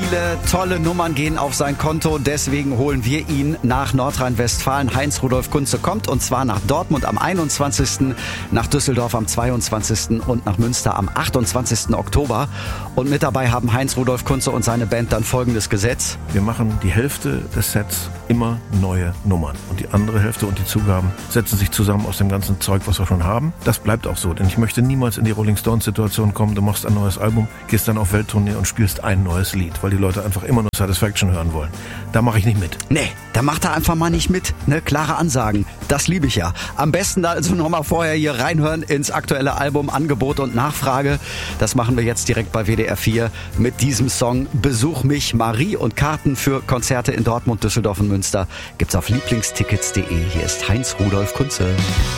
viele tolle Nummern gehen auf sein Konto. Deswegen holen wir ihn nach Nordrhein-Westfalen. Heinz-Rudolf Kunze kommt und zwar nach Dortmund am 21., nach Düsseldorf am 22. und nach Münster am 28. Oktober. Und mit dabei haben Heinz-Rudolf Kunze und seine Band dann folgendes Gesetz. Wir machen die Hälfte des Sets immer neue Nummern. Und die andere Hälfte und die Zugaben setzen sich zusammen aus dem ganzen Zeug, was wir schon haben. Das bleibt auch so, denn ich möchte niemals in die Rolling Stones-Situation kommen. Du machst ein neues Album, gehst dann auf Welttournee und spielst ein neues Lied, weil die Leute einfach immer nur Satisfaction hören wollen. Da mache ich nicht mit. Nee, da macht er einfach mal nicht mit. Ne, klare Ansagen. Das liebe ich ja. Am besten da also nochmal vorher hier reinhören ins aktuelle Album Angebot und Nachfrage. Das machen wir jetzt direkt bei WDR 4 mit diesem Song Besuch mich Marie, und Karten für Konzerte in Dortmund, Düsseldorf und Münster gibt's auf lieblingstickets.de. Hier ist Heinz-Rudolf Kunze.